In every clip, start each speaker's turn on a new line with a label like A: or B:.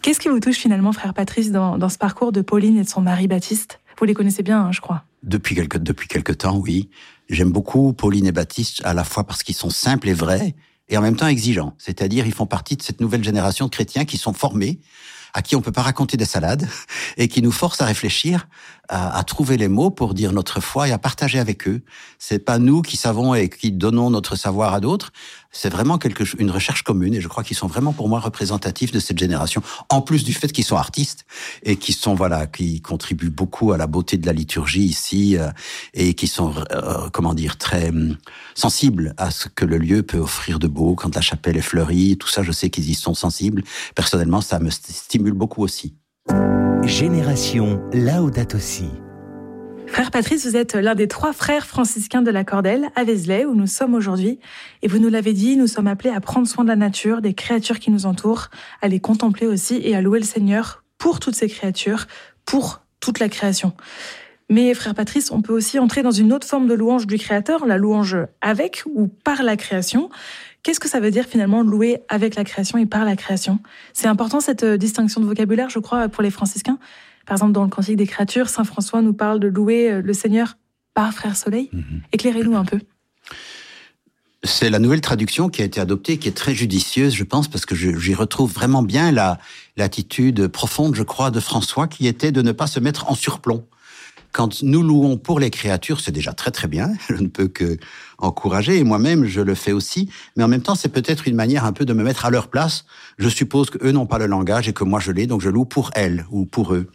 A: Qu'est-ce qui vous touche finalement, frère Patrice, dans ce parcours de Pauline et de son mari Baptiste ? Vous les connaissez bien, hein, je crois.
B: Depuis quelque temps, oui. J'aime beaucoup Pauline et Baptiste, à la fois parce qu'ils sont simples et vrais, et en même temps exigeants. C'est-à-dire, ils font partie de cette nouvelle génération de chrétiens qui sont formés, à qui on peut pas raconter des salades, et qui nous forcent à réfléchir, à trouver les mots pour dire notre foi et à partager avec eux. C'est pas nous qui savons et qui donnons notre savoir à d'autres. C'est vraiment une recherche commune, et je crois qu'ils sont vraiment pour moi représentatifs de cette génération. En plus du fait qu'ils sont artistes et qui contribuent beaucoup à la beauté de la liturgie ici, et qui sont, très sensibles à ce que le lieu peut offrir de beau quand la chapelle est fleurie. Tout ça, je sais qu'ils y sont sensibles. Personnellement, ça me stimule beaucoup aussi.
C: Génération Laudato Si.
A: Frère Patrice, vous êtes l'un des 3 frères franciscains de la Cordelle, à Vézelay, où nous sommes aujourd'hui. Et vous nous l'avez dit, nous sommes appelés à prendre soin de la nature, des créatures qui nous entourent, à les contempler aussi et à louer le Seigneur pour toutes ces créatures, pour toute la création. Mais frère Patrice, on peut aussi entrer dans une autre forme de louange du Créateur, la louange avec ou par la création. Qu'est-ce que ça veut dire finalement louer avec la création et par la création ? C'est important cette distinction de vocabulaire, je crois, pour les franciscains. Par exemple, dans le Cantique des créatures, saint François nous parle de louer le Seigneur par Frère Soleil. Éclairez-nous un peu.
B: C'est la nouvelle traduction qui a été adoptée, qui est très judicieuse, je pense, parce que j'y retrouve vraiment bien l'attitude profonde, je crois, de François, qui était de ne pas se mettre en surplomb. Quand nous louons pour les créatures, c'est déjà très très bien, je ne peux que encourager, et moi-même je le fais aussi, mais en même temps c'est peut-être une manière un peu de me mettre à leur place. Je suppose qu'eux n'ont pas le langage et que moi je l'ai, donc je loue pour elles ou pour eux.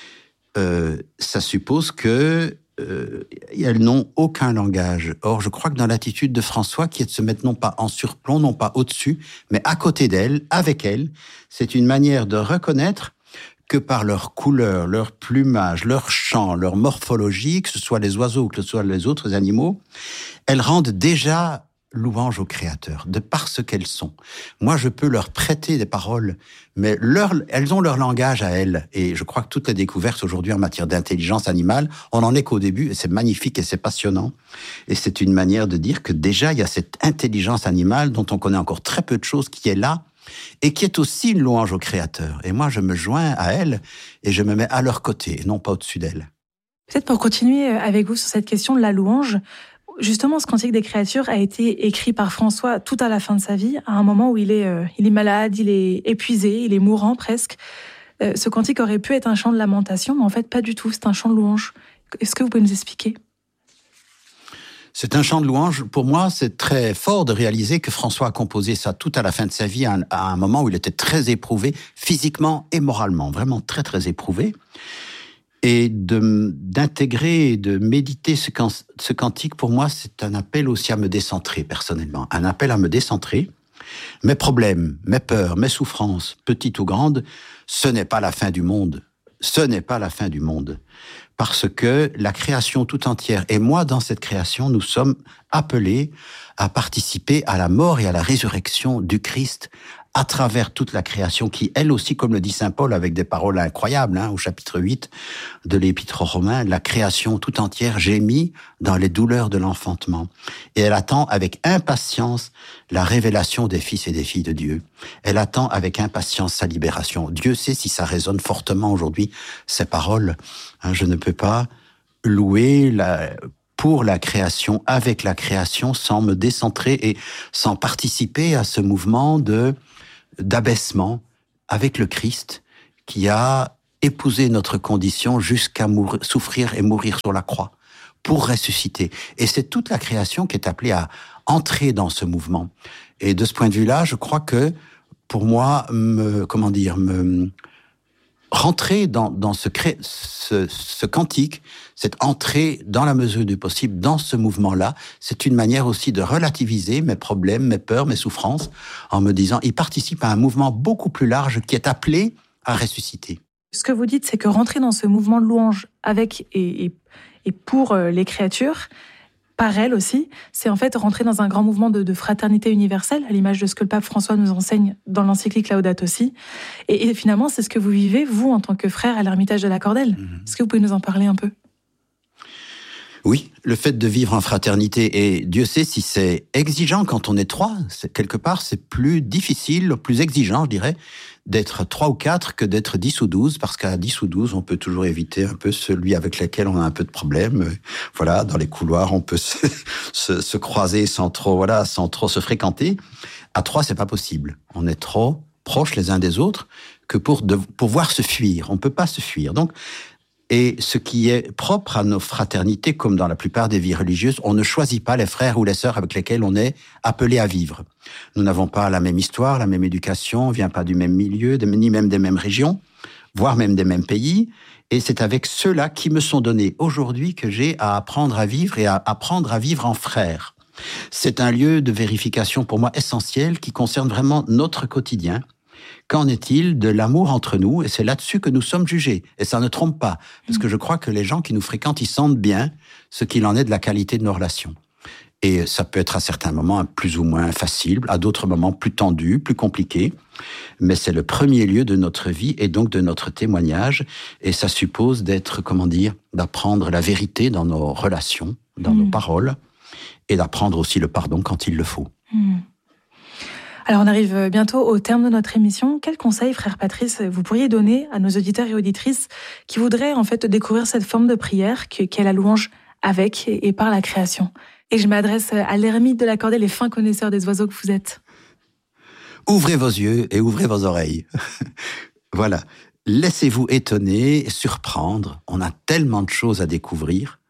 B: Ça suppose que elles n'ont aucun langage. Or, je crois que dans l'attitude de François, qui est de se mettre non pas en surplomb, non pas au-dessus, mais à côté d'elles, avec elles, c'est une manière de reconnaître que par leur couleur, leur plumage, leur chant, leur morphologie, que ce soit les oiseaux ou que ce soit les autres animaux, elles rendent déjà louange au Créateur, de par ce qu'elles sont. Moi, je peux leur prêter des paroles, mais elles ont leur langage à elles. Et je crois que toutes les découvertes aujourd'hui en matière d'intelligence animale, on en est qu'au début, et c'est magnifique et c'est passionnant. Et c'est une manière de dire que déjà, il y a cette intelligence animale dont on connaît encore très peu de choses qui est là, et qui est aussi une louange au Créateur. Et moi, je me joins à elles, et je me mets à leur côté, et non pas au-dessus d'elles.
A: Peut-être pour continuer avec vous sur cette question de la louange, justement, ce Cantique des créatures a été écrit par François tout à la fin de sa vie, à un moment où il est malade, il est épuisé, il est mourant presque. Ce cantique aurait pu être un chant de lamentation, mais en fait pas du tout, c'est un chant de louange. Est-ce que vous pouvez nous expliquer ?
B: C'est un chant de louange. Pour moi, c'est très fort de réaliser que François a composé ça tout à la fin de sa vie, à un moment où il était très éprouvé, physiquement et moralement, vraiment très très éprouvé. Et d'intégrer et de méditer ce cantique, pour moi, c'est un appel aussi à me décentrer, personnellement. Un appel à me décentrer. Mes problèmes, mes peurs, mes souffrances, petites ou grandes, ce n'est pas la fin du monde. Ce n'est pas la fin du monde. Parce que la création tout entière, et moi, dans cette création, nous sommes appelés à participer à la mort et à la résurrection du Christ à travers toute la création qui, elle aussi, comme le dit saint Paul avec des paroles incroyables, au chapitre 8 de l'Épître aux Romains, la création tout entière gémit dans les douleurs de l'enfantement. Et elle attend avec impatience la révélation des fils et des filles de Dieu. Elle attend avec impatience sa libération. Dieu sait si ça résonne fortement aujourd'hui, ces paroles. Je ne peux pas louer pour la création, avec la création, sans me décentrer et sans participer à ce mouvement d'abaissement avec le Christ qui a épousé notre condition jusqu'à souffrir et mourir sur la croix pour ressusciter. Et c'est toute la création qui est appelée à entrer dans ce mouvement. Et de ce point de vue-là, je crois que pour moi, rentrer dans ce cantique, cette entrée dans la mesure du possible dans ce mouvement-là, c'est une manière aussi de relativiser mes problèmes, mes peurs, mes souffrances, en me disant, il participe à un mouvement beaucoup plus large qui est appelé à ressusciter.
A: Ce que vous dites, c'est que rentrer dans ce mouvement de louange avec et pour les créatures, par elles aussi, c'est en fait rentrer dans un grand mouvement de fraternité universelle, à l'image de ce que le pape François nous enseigne dans l'encyclique Laudato Si. Et finalement, c'est ce que vous vivez, vous, en tant que frère à l'Ermitage de la Cordelle. Est-ce que vous pouvez nous en parler un peu ?
B: Oui, le fait de vivre en fraternité, et Dieu sait si c'est exigeant quand on est 3, quelque part c'est plus difficile, plus exigeant je dirais, d'être 3 ou 4 que d'être 10 ou 12, parce qu'à 10 ou 12 on peut toujours éviter un peu celui avec lequel on a un peu de problème. Voilà, dans les couloirs on peut se croiser sans trop se fréquenter. À 3 c'est pas possible, on est trop proches les uns des autres que pour pouvoir se fuir, on peut pas se fuir. Donc, et ce qui est propre à nos fraternités, comme dans la plupart des vies religieuses, on ne choisit pas les frères ou les sœurs avec lesquels on est appelé à vivre. Nous n'avons pas la même histoire, la même éducation, on vient pas du même milieu, ni même des mêmes régions, voire même des mêmes pays. Et c'est avec ceux-là qui me sont donnés aujourd'hui que j'ai à apprendre à vivre et à apprendre à vivre en frères. C'est un lieu de vérification pour moi essentiel qui concerne vraiment notre quotidien. Qu'en est-il de l'amour entre nous? Et c'est là-dessus que nous sommes jugés. Et ça ne trompe pas. Parce que je crois que les gens qui nous fréquentent, ils sentent bien ce qu'il en est de la qualité de nos relations. Et ça peut être à certains moments plus ou moins facile, à d'autres moments plus tendu, plus compliqué. Mais c'est le premier lieu de notre vie et donc de notre témoignage. Et ça suppose d'apprendre la vérité dans nos relations, dans nos paroles, et d'apprendre aussi le pardon quand il le faut.
A: Alors, on arrive bientôt au terme de notre émission. Quels conseils, frère Patrice, vous pourriez donner à nos auditeurs et auditrices qui voudraient en fait découvrir cette forme de prière qu'est la louange avec et par la création? Et je m'adresse à l'ermite de la Cordelle, les fins connaisseurs des oiseaux que vous êtes.
B: Ouvrez vos yeux et ouvrez vos oreilles. Voilà. Laissez-vous étonner, surprendre. On a tellement de choses à découvrir.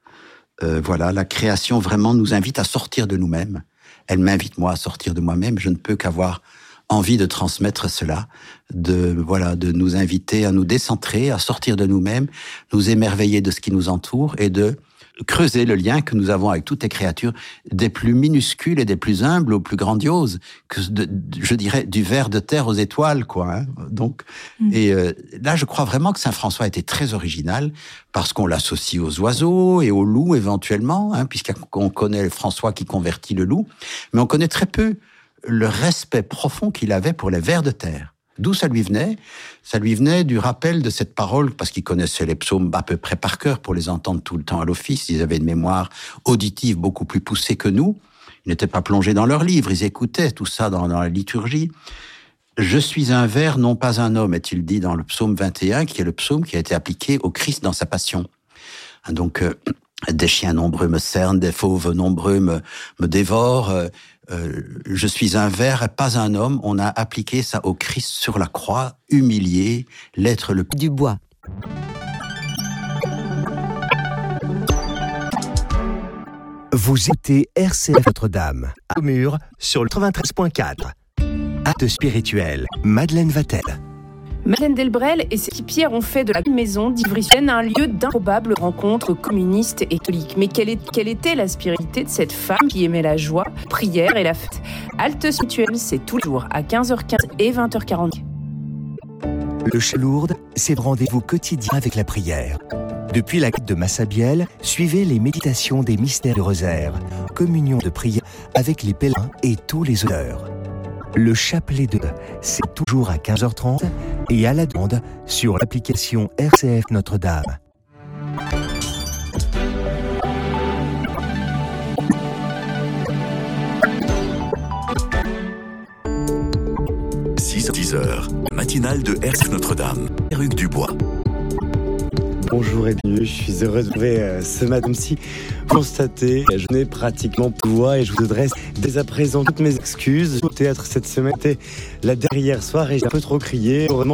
B: La création vraiment nous invite à sortir de nous-mêmes. Elle m'invite, moi, à sortir de moi-même. Je ne peux qu'avoir envie de transmettre cela, de nous inviter à nous décentrer, à sortir de nous-mêmes, nous émerveiller de ce qui nous entoure et de creuser le lien que nous avons avec toutes les créatures, des plus minuscules et des plus humbles aux plus grandioses, je dirais du ver de terre aux étoiles, quoi. Donc, et là, je crois vraiment que Saint François était très original parce qu'on l'associe aux oiseaux et aux loups éventuellement, puisqu'on connaît François qui convertit le loup, mais on connaît très peu le respect profond qu'il avait pour les vers de terre. D'où ça lui venait? Ça lui venait du rappel de cette parole, parce qu'ils connaissaient les psaumes à peu près par cœur pour les entendre tout le temps à l'office. Ils avaient une mémoire auditive beaucoup plus poussée que nous. Ils n'étaient pas plongés dans leurs livres, ils écoutaient tout ça dans la liturgie. « Je suis un ver, non pas un homme », est-il dit dans le psaume 21, qui est le psaume qui a été appliqué au Christ dans sa passion. Donc, des chiens nombreux me cernent, des fauves nombreux me dévorent. Je suis un ver, pas un homme. On a appliqué ça au Christ sur la croix, humilié, l'être le
C: du bois. Vous écoutez RCF Notre-Dame, à Mur, sur le 93.4. Acte spirituel, Madeleine Vatel.
D: Madeleine Delbrel et ses équipières ont fait de la maison d'Ivry-sur-Seine un lieu d'improbable rencontre communiste et catholique. Mais quelle était la spiritualité de cette femme qui aimait la joie, la prière et la fête? Halte spirituelle, c'est tous les jours à 15h15 et 20h40.
C: Le Chez Lourdes, c'est le rendez-vous quotidien avec la prière. Depuis la quête de Massabielle, suivez les méditations des mystères du rosaire, communion de prière avec les pèlerins et tous les auditeurs. Le chapelet 2, c'est toujours à 15h30 et à la demande sur l'application RCF Notre-Dame.
E: – 10h, matinale de RCF Notre-Dame, Perruque du Bois.
F: Bonjour et bienvenue, je suis heureux de vous retrouver ce matin. Si constatez, je n'ai pratiquement plus de voix et je vous adresse dès à présent toutes mes excuses. Au théâtre cette semaine, c'était la dernière soirée, j'ai un peu trop crié. Vraiment,